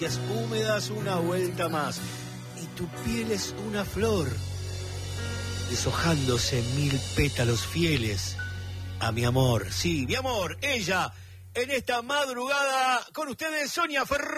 Húmedas una vuelta más y tu piel es una flor deshojándose en 1000 pétalos fieles a mi amor. Sí, mi amor, ella en esta madrugada con ustedes Sonia Ferrari.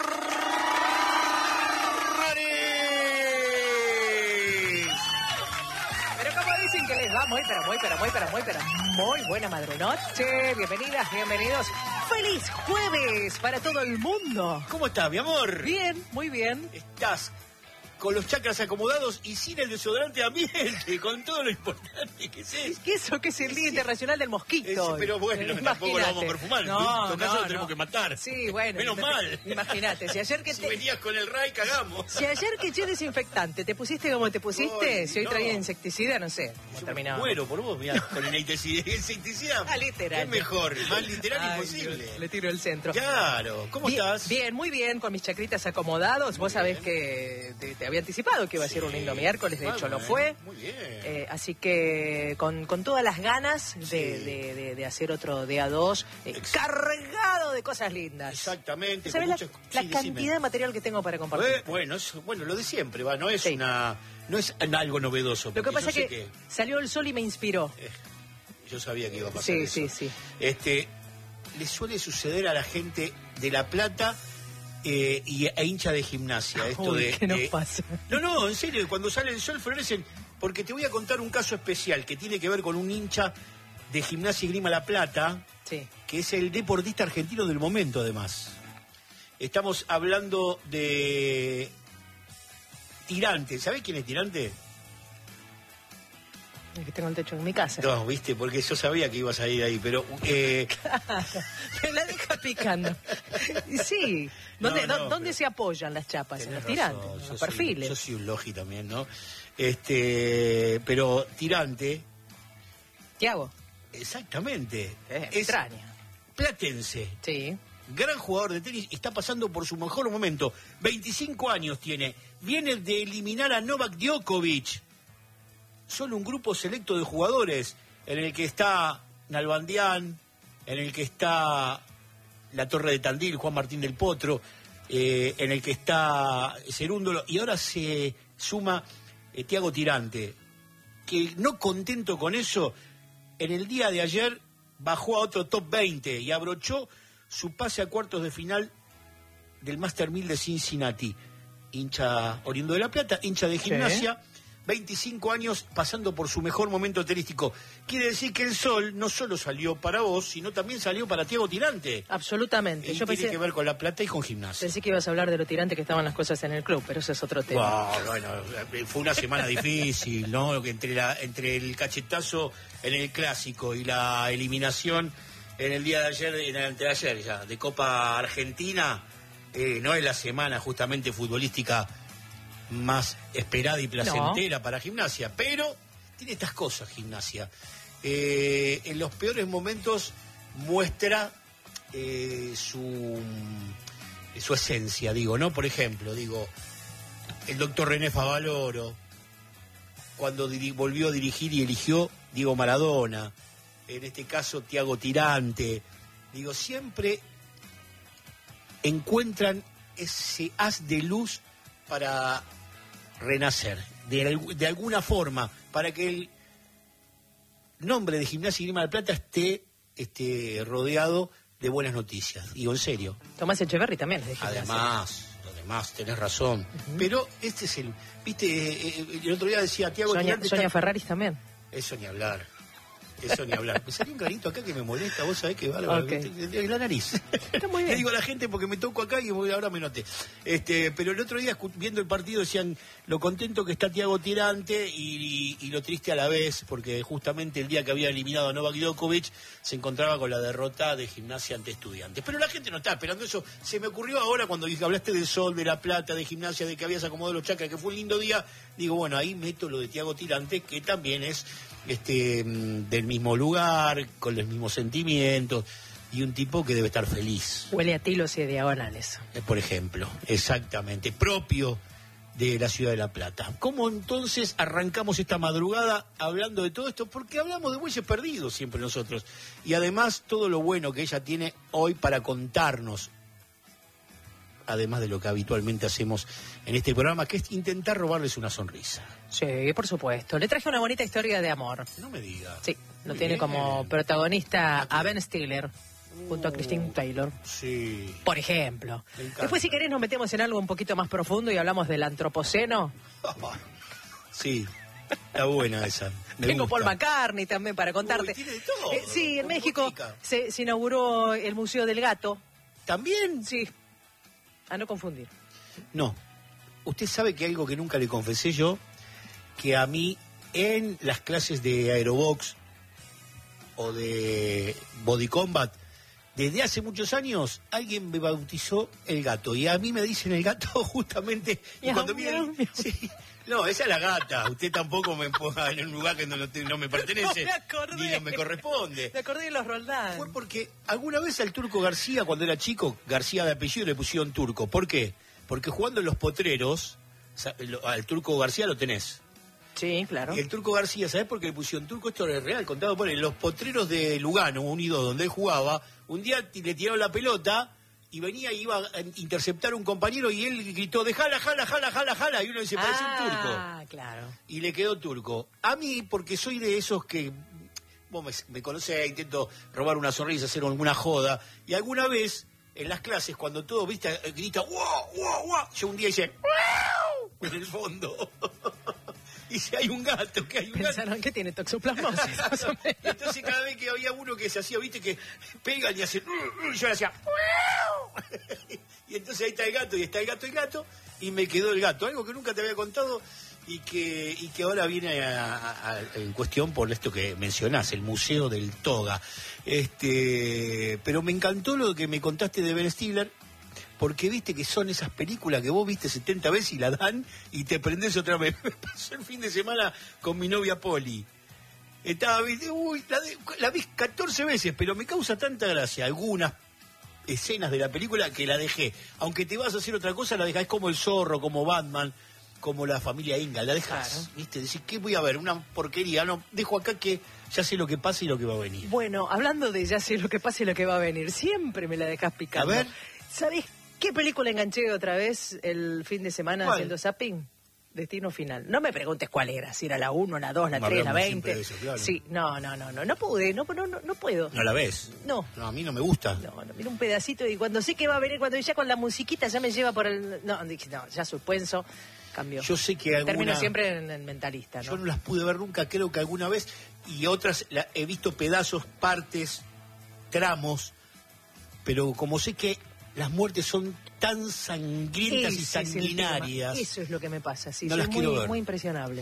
Pero como dicen que les va muy buena madrunoche. Bienvenidas, bienvenidos. ¡Feliz jueves para todo el mundo! ¿Cómo estás, mi amor? Bien, muy bien. Estás con los chakras acomodados y sin el desodorante ambiente, con todo lo importante que es. ¿Qué eso que es el Día Internacional del Mosquito? Pero bueno, tampoco lo vamos a perfumar. No, en todo caso lo tenemos que matar. Sí, bueno. Menos mal. Imagínate, si ayer que si venías con el RAI, cagamos. Si ayer que eché desinfectante, ¿te pusiste como te pusiste? Ay, si hoy no. traía insecticida, no sé. Yo Terminaba. muero por vos, mirá, con el insecticida. Literal. Es mejor, más literal Ay, imposible. Dios, le tiro el centro. Claro, ¿cómo estás? Bien, muy bien, con mis chacritas acomodados. Vos sabés que te había anticipado que iba a ser un lindo miércoles, de hecho lo fue. Muy bien. Así que con todas las ganas de hacer otro día 2 cargado de cosas lindas. Exactamente. ¿Sabés Con la cantidad de material que tengo para compartir? Bueno, lo de siempre, va, no es algo novedoso. Lo que pasa es sé que salió el sol y me inspiró. Yo sabía que iba a pasar Sí, eso. sí. Le suele suceder a la gente de La Plata e hincha de gimnasia. Esto Uy, ¿qué nos pasa? No, en serio, cuando sale el sol florecen, porque te voy a contar un caso especial que tiene que ver con un hincha de Gimnasia y Grima La Plata, Sí. que es el deportista argentino del momento, además. Estamos hablando de Tirante. ¿Sabés quién es Tirante? Es que tengo el techo en mi casa. No, viste, porque yo sabía que ibas a ir ahí, pero... Claro, me la deja picando. Y sí, ¿dónde se apoyan las chapas? En los tirantes, en los perfiles. Yo soy un logi también, ¿no? Pero Tirante... Tiago. Exactamente. Es extraña. Platense. Sí. Gran jugador de tenis, está pasando por su mejor momento. 25 años tiene. Viene de eliminar a Novak Djokovic. Solo un grupo selecto de jugadores, en el que está Nalbandián, en el que está La Torre de Tandil, Juan Martín del Potro, en el que está Cerúndolo, y ahora se suma Tiago Tirante, que no contento con eso, en el día de ayer bajó a otro top 20 y abrochó su pase a cuartos de final del Master 1000 de Cincinnati. Hincha oriundo de La Plata, hincha de Gimnasia. Sí. 25 años pasando por su mejor momento tenístico. Quiere decir que el sol no solo salió para vos, sino también salió para Tiago Tirante. Absolutamente. Yo tiene que ver con La Plata y con Gimnasia. Pensé que ibas a hablar de lo tirante que estaban las cosas en el club, pero eso es otro tema. Bueno, fue una semana difícil, ¿no? Entre el cachetazo en el Clásico y la eliminación en el día de ayer, anteayer ya, de Copa Argentina, no es la semana justamente futbolística más esperada y placentera para Gimnasia, pero tiene estas cosas Gimnasia. En los peores momentos muestra su esencia, ¿no? Por ejemplo, el doctor René Favaloro, cuando volvió a dirigir y eligió Diego Maradona, en este caso Tiago Tirante, siempre encuentran ese haz de luz para renacer, de alguna forma, para que el nombre de Gimnasia y Grima de La Plata esté rodeado de buenas noticias. Digo, en serio. Tomás Echeverri también es de Gimnasia. Además, tenés razón. Pero este es el otro día decía Tiago Tirante... Sonia Ferrari también. Eso ni hablar. Me salió un granito acá que me molesta, vos sabés que va la nariz. Está muy bien. Le digo a la gente porque me toco acá y ahora me noté. Pero el otro día viendo el partido decían lo contento que está Tiago Tirante y lo triste a la vez, porque justamente el día que había eliminado a Novak Djokovic se encontraba con la derrota de Gimnasia ante Estudiantes. Pero la gente no está esperando eso. Se me ocurrió ahora cuando hablaste del sol, de La Plata, de Gimnasia, de que habías acomodado los chakras, que fue un lindo día. Bueno, ahí meto lo de Tiago Tirante, que también es del mismo lugar, con los mismos sentimientos, y un tipo que debe estar feliz. Huele a tilos y diagonales. Por ejemplo, exactamente, propio de la ciudad de La Plata. ¿Cómo entonces arrancamos esta madrugada hablando de todo esto? Porque hablamos de bueyes perdidos siempre nosotros, y además todo lo bueno que ella tiene hoy para contarnos. además de lo que habitualmente hacemos en este programa, que es intentar robarles una sonrisa. Sí, por supuesto. Le traje una bonita historia de amor. No me diga. Sí, lo Muy tiene bien. como protagonista a Ben Stiller, junto a Christine Taylor. Sí. Por ejemplo. Me encanta. Después, si querés, nos metemos en algo un poquito más profundo y hablamos del antropoceno. Sí, está buena esa. Me Tengo gusta. Paul McCartney también para contarte. Uy, tiene de todo. Sí, en Con México música. se inauguró el Museo del Gato. ¿También? Sí, a no confundir. No. Usted sabe que algo que nunca le confesé yo, que a mí en las clases de aerobox o de body combat, desde hace muchos años alguien me bautizó el gato. Y a mí me dicen el gato justamente... Y Miau, cuando miau, viene, miau. sí, no, esa es la gata. Usted tampoco me ponga en un lugar que no me pertenece. No me acordé. Ni no me corresponde. Me acordé de los Roldán. Fue porque alguna vez al Turco García, cuando era chico, García de apellido, le pusieron Turco. ¿Por qué? Porque jugando en los potreros, al Turco García lo tenés. Sí, claro. Y el Turco García, ¿sabés por qué le pusieron Turco? Esto es real, contado por él. Los potreros de Lugano, unidos donde él jugaba, un día le tiraron la pelota y venía y iba a interceptar a un compañero y él gritó, dejala, jala, jala, jala, jala. Y uno dice, parece un turco. Ah, claro. Y le quedó Turco. A mí, porque soy de esos que, vos me conocés, intento robar una sonrisa, hacer alguna joda, y alguna vez, en las clases, cuando todo, viste, grita, ¡wow, wow, wow! Yo un día hice, ¡wow! En el fondo. Y si hay un gato, que hay un gato. Pensaron que tiene toxoplasmosis, más o menos. Entonces cada vez que había uno que se hacía, viste, que pegan y hacen, y yo le hacía, y entonces ahí está el gato, y está el gato, y me quedó el gato. Algo que nunca te había contado y que ahora viene en cuestión por esto que mencionás, el Museo del Toga. Pero me encantó lo que me contaste de Ben Stiller, porque viste que son esas películas que vos viste 70 veces y la dan y te prendés otra vez. Me pasó el fin de semana con mi novia Poli. Estaba, la vi 14 veces, pero me causa tanta gracia algunas escenas de la película que la dejé. Aunque te vas a hacer otra cosa, la dejás. Es como El Zorro, como Batman, como La Familia Ingalls. La dejás, Claro. ¿viste? Decís, ¿qué voy a ver? Una porquería. No, dejo acá que ya sé lo que pasa y lo que va a venir. Bueno, hablando de ya sé lo que pasa y lo que va a venir, siempre me la dejas picando. A ver. ¿Sabés qué película enganché otra vez el fin de semana ¿Cuál? haciendo zapping? Destino Final. No me preguntes cuál era, si era la 1, la 2, la 3, la Hablamos 20. siempre de eso, claro. Sí, no pude, no puedo. ¿No la ves? No. No, a mí no me gusta. No, mira un pedacito y cuando sé que va a venir, cuando ya con la musiquita ya me lleva por el... No, dije, no, ya suspenso, cambio. Yo sé que alguna... Termino siempre en el mentalista, ¿no? Yo no las pude ver nunca, creo que alguna vez, y otras he visto pedazos, partes, tramos, pero como sé que las muertes son tan sangrientas y Ese es el sanguinarias, tema. Eso es lo que me pasa, sí, No soy las quiero ver. muy impresionable.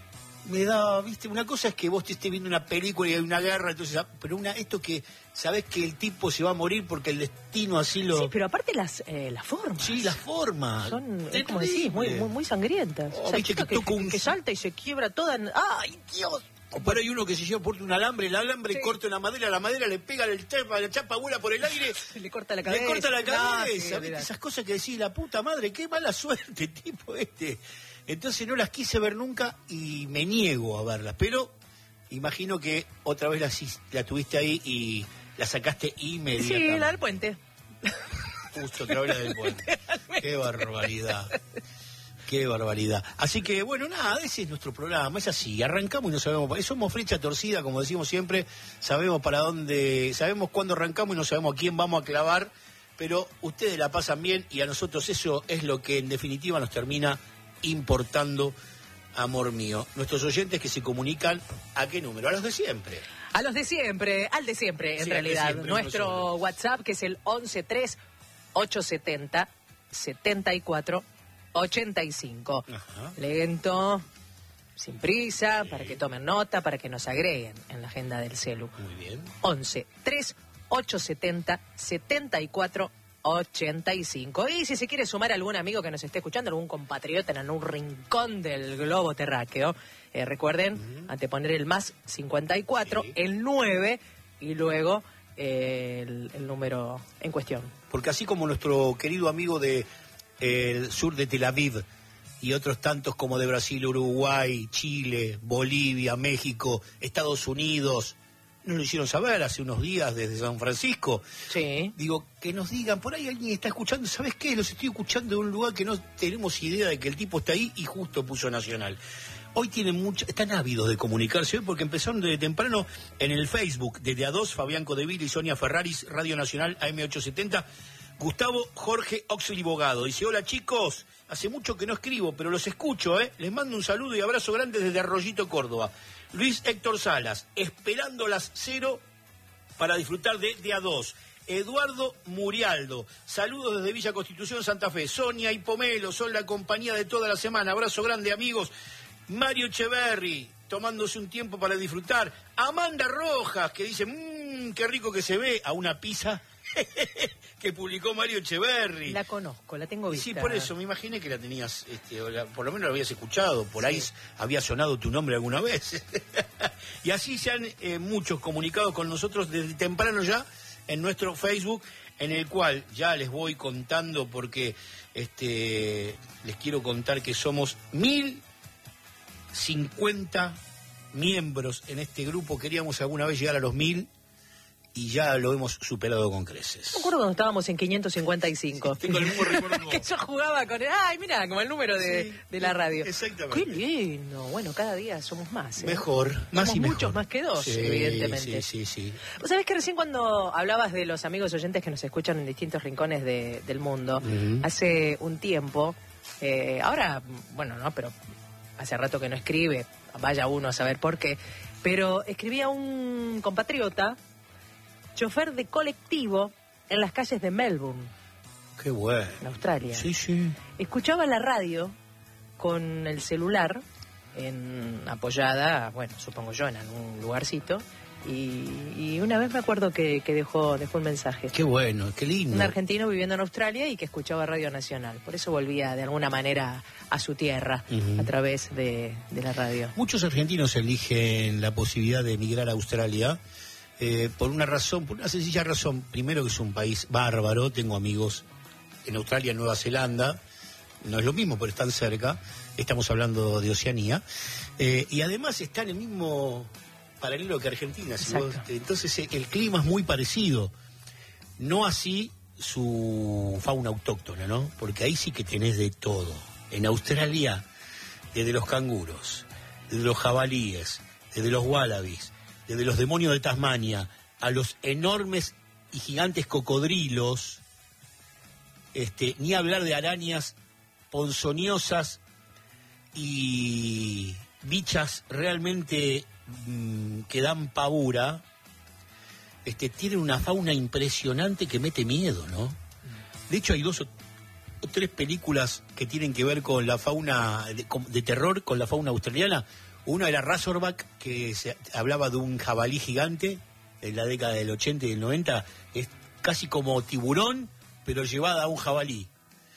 me da, viste, una cosa es que vos te estés viendo una película y hay una guerra, entonces, pero esto que sabés que el tipo se va a morir porque el destino así lo... Sí, pero aparte las formas. Sí, las formas. Son, Terrible. como decís, muy sangrientas. Oh, O sea, viste que toca un- que salta y se quiebra toda. ¡Ay, Dios! O por ahí uno que se lleva por un alambre, el alambre Sí. corta la madera le pega la chapa vuela por el aire, Le corta la cabeza. le corta la No, cabeza. sí, ¿Viste? olvidate. Esas cosas que decís, la puta madre, qué mala suerte, tipo este. Entonces no las quise ver nunca y me niego a verlas, pero imagino que otra vez la tuviste ahí y la sacaste inmediatamente. Sí, la del puente. Justo otra vez la del puente. Qué barbaridad. Qué barbaridad. Así que, bueno, nada, ese es nuestro programa. Es así, arrancamos y no sabemos. Somos flecha torcida, como decimos siempre. Sabemos para dónde, sabemos cuándo arrancamos y no sabemos a quién vamos a clavar. Pero ustedes la pasan bien y a nosotros eso es lo que en definitiva nos termina importando, amor mío. Nuestros oyentes que se comunican, ¿a qué número? A los de siempre. A los de siempre, al de siempre, en Sí, realidad. al de siempre, Nuestro uno solo. WhatsApp, que es el 113870-7485. Ajá. Lento, sin prisa, para que tomen nota, para que nos agreguen en la agenda del celu. Muy bien. 113870-7485. Y si se quiere sumar algún amigo que nos esté escuchando, algún compatriota en algún rincón del globo terráqueo, recuerden anteponer el más 54, Sí. el 9 y luego el número en cuestión. Porque así como nuestro querido amigo de el sur de Tel Aviv y otros tantos como de Brasil, Uruguay, Chile, Bolivia, México, Estados Unidos, nos lo hicieron saber hace unos días desde San Francisco. Sí. Digo, que nos digan, por ahí alguien está escuchando, ¿sabes qué? Los estoy escuchando de un lugar que no tenemos idea de que el tipo está ahí y justo puso Nacional. Hoy están ávidos de comunicarse hoy porque empezaron desde temprano en el Facebook, desde A2, Fabián Codeville y Sonia Ferraris, Radio Nacional AM870, Gustavo Jorge Oxley Bogado. Dice, hola chicos, hace mucho que no escribo, pero los escucho, Les mando un saludo y abrazo grande desde Arroyito, Córdoba. Luis Héctor Salas, esperando las 0 para disfrutar de A2. Eduardo Murialdo, saludos desde Villa Constitución, Santa Fe. Sonia y Pomelo son la compañía de toda la semana. Abrazo grande, amigos. Mario Echeverri, tomándose un tiempo para disfrutar. Amanda Rojas, que dice, qué rico que se ve, a una pizza que publicó Mario Echeverri. La conozco, la tengo vista. Sí, por eso, me imaginé que la tenías, por lo menos la habías escuchado, por ahí había sonado tu nombre alguna vez. Y así se han muchos comunicado con nosotros desde temprano ya en nuestro Facebook, en el cual ya les voy contando porque les quiero contar que somos 1050 miembros en este grupo. Queríamos alguna vez llegar a los 1000 y ya lo hemos superado con creces. Me acuerdo cuando estábamos en 555. Sí, tengo el mismo recuerdo. Que yo jugaba con el... Ay, mira, como el número de la radio. Exactamente. Qué lindo. Bueno, cada día somos más. Mejor, más y mejor. Muchos más que dos, evidentemente. Sí. Vos sabés que recién cuando hablabas de los amigos oyentes que nos escuchan en distintos rincones del mundo, hace un tiempo, ahora, bueno, no, pero hace rato que no escribe, vaya uno a saber por qué, pero escribía un compatriota, chofer de colectivo en las calles de Melbourne. Qué bueno. En Australia. Sí. Escuchaba la radio con el celular apoyada, bueno, supongo yo, en algún lugarcito. Y una vez me acuerdo que dejó un mensaje. Qué bueno, qué lindo. Un argentino viviendo en Australia y que escuchaba Radio Nacional. Por eso volvía de alguna manera a su tierra a través de la radio. Muchos argentinos eligen la posibilidad de emigrar a Australia por una sencilla razón. Primero, que es un país bárbaro. Tengo amigos en Australia, en Nueva Zelanda. No es lo mismo, pero están cerca. Estamos hablando de Oceanía. Y además está en el mismo paralelo que Argentina. Entonces el clima es muy parecido. No así su fauna autóctona, ¿no? Porque ahí sí que tenés de todo. En Australia, desde los canguros, desde los jabalíes, desde los wallabies, desde los demonios de Tasmania, a los enormes y gigantes cocodrilos, ni hablar de arañas ponzoñosas y bichas realmente que dan pavura. Tienen una fauna impresionante que mete miedo, ¿no? De hecho, hay 2 o 3 películas que tienen que ver con la fauna de terror, con la fauna australiana. Una era Razorback, que se hablaba de un jabalí gigante en la década del 80 y del 90. Es casi como Tiburón, pero llevada a un jabalí.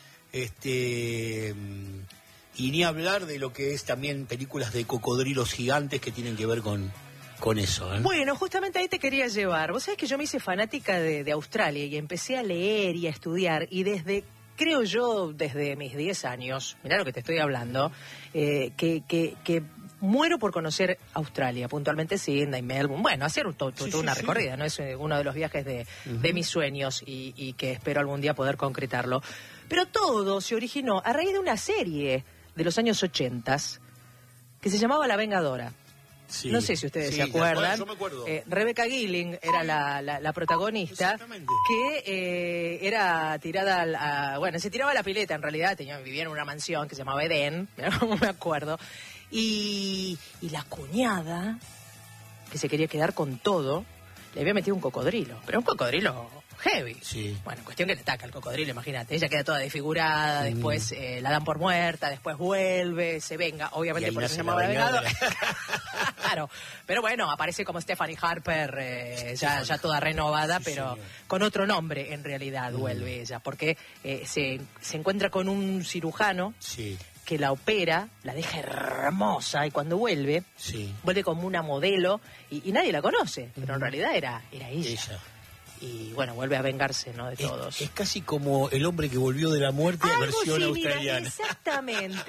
Y ni hablar de lo que es también películas de cocodrilos gigantes que tienen que ver con eso. Bueno, justamente ahí te quería llevar. Vos sabés que yo me hice fanática de Australia y empecé a leer y a estudiar, y creo yo, desde mis 10 años, mirá lo que te estoy hablando, que muero por conocer Australia, puntualmente Sydney, Melbourne, bueno, hacer toda una recorrida, ¿no? Es uno de los viajes de mis sueños y que espero algún día poder concretarlo. Pero todo se originó a raíz de una serie de los años 80 que se llamaba La Vengadora. Sí, no sé si ustedes se acuerdan. Yo me acuerdo. Rebecca Gilling era la protagonista, que era tirada se tiraba a la pileta en realidad, vivía en una mansión que se llamaba Edén, no me acuerdo, y la cuñada, que se quería quedar con todo, le había metido un cocodrilo, pero un cocodrilo heavy. Sí. Bueno, cuestión que le ataca el cocodrilo, imagínate. Ella queda toda desfigurada, después la dan por muerta, después vuelve, se venga. Obviamente por eso se llamaba La Vengadora. Claro. Pero bueno, aparece como Stephanie Harper, ya toda renovada, pero con otro nombre en realidad vuelve ella. Porque se encuentra con un cirujano que la opera, la deja hermosa, y cuando vuelve como una modelo y nadie la conoce, pero en realidad era ella. Y bueno, vuelve a vengarse, ¿no? De todos. Es casi como El hombre que volvió de la muerte, versión australiana.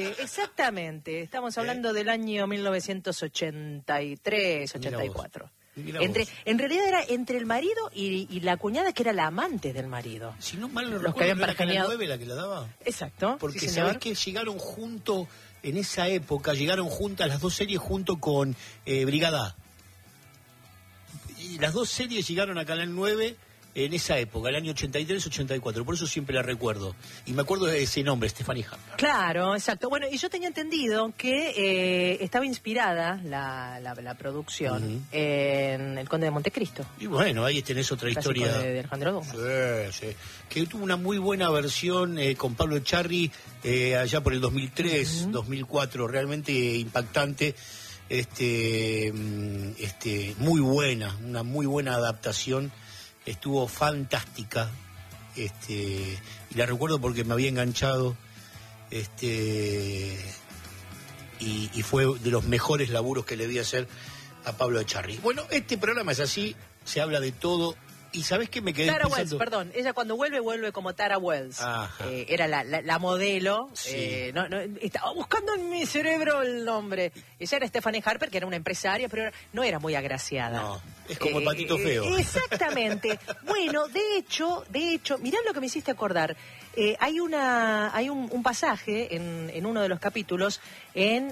Exactamente. Estamos hablando del año 1983, 84. En realidad era entre el marido y la cuñada, que era la amante del marido. Si no mal no Los recuerdo, que habían ¿no era Canal pergeñado. 9 la que la daba? Exacto. Porque sí, sabes que llegaron juntos, en esa época, llegaron juntas las dos series junto con Brigada A. Y las dos series llegaron a Canal 9 en esa época, el año 83-84, por eso siempre la recuerdo. Y me acuerdo de ese nombre, Stephanie Harper. Claro, exacto. Bueno, y yo tenía entendido que estaba inspirada la producción en El Conde de Montecristo. Y bueno, ahí tenés otra historia. De Alejandro Dumas. Sí. Que tuvo una muy buena versión con Pablo Echarri allá por el 2003, 2004, realmente impactante. Muy buena, una muy buena adaptación. Estuvo fantástica, y la recuerdo porque me había enganchado, y fue de los mejores laburos que le di a hacer a Pablo Echarri. Bueno, este programa es así, se habla de todo, y ¿sabés qué me quedé Tara pensando? Wells, perdón, ella cuando vuelve como Tara Wells. Era la modelo, Sí. no, estaba buscando en mi cerebro el nombre. Ella era Stephanie Harper, que era una empresaria, pero no era muy agraciada. No, es como el patito feo. Exactamente. Bueno, de hecho, mirá lo que me hiciste acordar. Hay un pasaje en uno de los capítulos en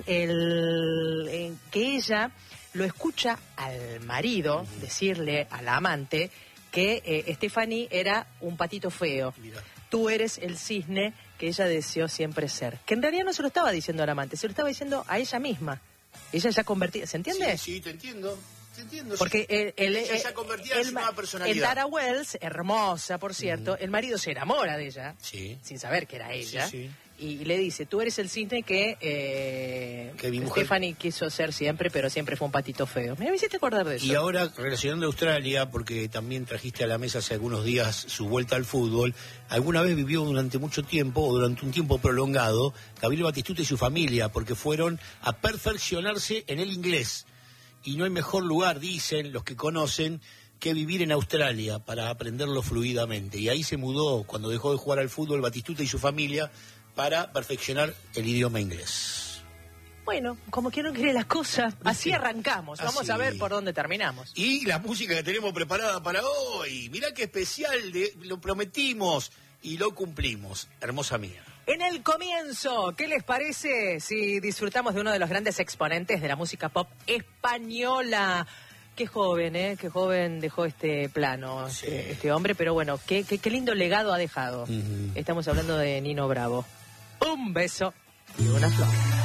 que ella lo escucha al marido decirle a la amante que Stephanie era un patito feo. Mirá. Tú eres el cisne que ella deseó siempre ser. Que en realidad no se lo estaba diciendo al amante, se lo estaba diciendo a ella misma. Ella ya convertida, ¿se entiende? Sí, te entiendo. Porque ella ya convertida en su nueva personalidad. En Tara Wells, hermosa, por cierto, el marido se enamora de ella, Sí. sin saber que era ella, Sí. y le dice, tú eres el cisne que mi mujer- Stephanie quiso ser siempre, pero siempre fue un patito feo. Me hiciste acordar de eso. Y ahora, relacionando a Australia, porque también trajiste a la mesa hace algunos días su vuelta al fútbol, alguna vez vivió durante mucho tiempo, o durante un tiempo prolongado, Gabriel Batistuta y su familia, porque fueron a perfeccionarse en el inglés. Y no hay mejor lugar, dicen los que conocen, que vivir en Australia para aprenderlo fluidamente. Y ahí se mudó, cuando dejó de jugar al fútbol, Batistuta y su familia, para perfeccionar el idioma inglés. Bueno, como que no quiere las cosas, así arrancamos. Vamos Así. a ver por dónde terminamos. Y la música que tenemos preparada para hoy. Mirá qué especial, lo prometimos y lo cumplimos. Hermosa mía. En el comienzo, ¿qué les parece si disfrutamos de uno de los grandes exponentes de la música pop española? Qué joven, ¿eh? Qué joven dejó este plano, Sí. este hombre, pero bueno, qué lindo legado ha dejado. Estamos hablando de Nino Bravo. Un beso y una flor.